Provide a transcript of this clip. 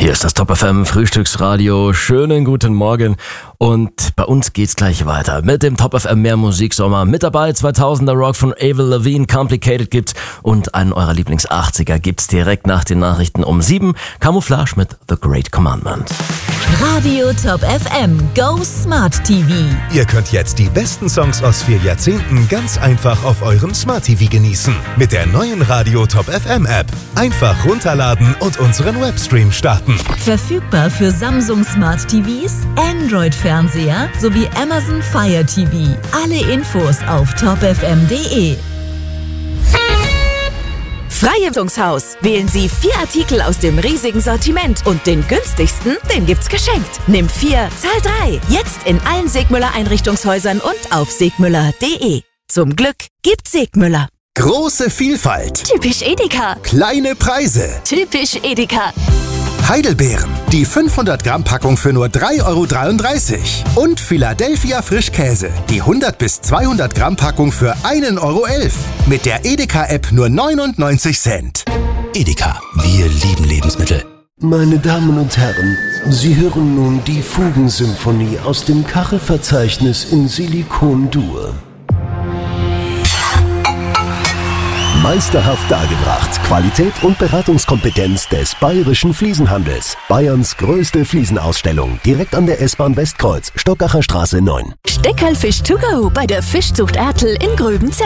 Hier ist das Top FM Frühstücksradio. Schönen guten Morgen. Und bei uns geht's gleich weiter mit dem Top FM Mehr Musiksommer. Mit dabei 2000er Rock von Avril Lavigne, Complicated gibt's und einen eurer Lieblings-80er gibt's direkt nach den Nachrichten um 7. Camouflage mit The Great Commandment. Radio Top FM Go Smart TV. Ihr könnt jetzt die besten Songs aus 4 Jahrzehnten ganz einfach auf eurem Smart TV genießen. Mit der neuen Radio Top FM App. Einfach runterladen und unseren Webstream starten. Verfügbar für Samsung Smart TVs, Android-Fernseher sowie Amazon Fire TV. Alle Infos auf topfm.de. Freiebungshaus. Wählen Sie 4 Artikel aus dem riesigen Sortiment und den günstigsten, den gibt's geschenkt. Nimm 4, zahl 3. Jetzt in allen Segmüller Einrichtungshäusern und auf segmüller.de. Zum Glück gibt's Segmüller. Große Vielfalt. Typisch Edeka. Kleine Preise. Typisch Edeka. Heidelbeeren. Die 500 Gramm Packung für nur 3,33 €. Und Philadelphia Frischkäse. Die 100 bis 200 Gramm Packung für 1,11 €. Mit der Edeka-App nur 99 Cent. Edeka, wir lieben Lebensmittel. Meine Damen und Herren, Sie hören nun die Fugensymphonie aus dem Kachelverzeichnis in Silikon-Dur. Meisterhaft dargebracht. Qualität und Beratungskompetenz des Bayerischen Fliesenhandels. Bayerns größte Fliesenausstellung. Direkt an der S-Bahn Westkreuz, Stockacher Straße 9. Steckerlfisch to go bei der Fischzucht Ertl in Gröbenzell.